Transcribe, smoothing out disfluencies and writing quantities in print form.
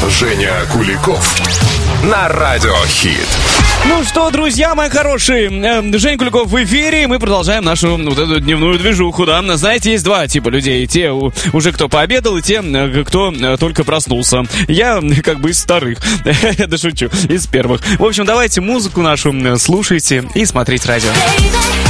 Женя Куликов на Радиохит. Ну что, друзья мои хорошие, Женя Куликов в эфире. Мы продолжаем нашу вот эту дневную движуху, да. Знаете, есть два типа людей. Те, уже кто пообедал, и те, кто только проснулся. Я как бы из вторых. Да шучу, из первых. В общем, давайте музыку нашу слушайте и смотрите радио.